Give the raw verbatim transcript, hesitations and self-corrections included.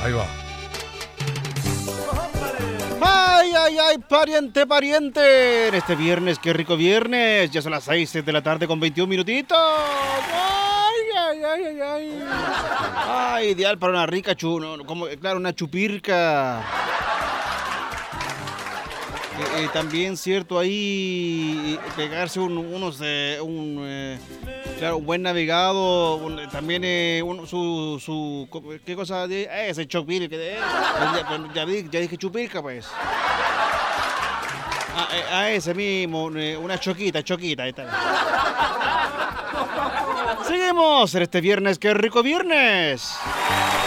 Ahí va. Ay, ay, ay, pariente, pariente. En este viernes, qué rico viernes. Ya son las seis de la tarde con veintiún minutitos. Ay, ay, ay, ay, ay. Ay, ideal para una rica chu, no, como, claro, una chupirca. Eh, eh, también, cierto, ahí pegarse un, unos, eh, un, eh, claro, un buen navegado, un, también eh, un, su, su, ¿qué cosa? De, eh, ese chupirca, eh, ya, ya, ya dije chupirca, pues. A, a ese mismo, una choquita, choquita, ahí está. Seguimos en este viernes, qué rico viernes.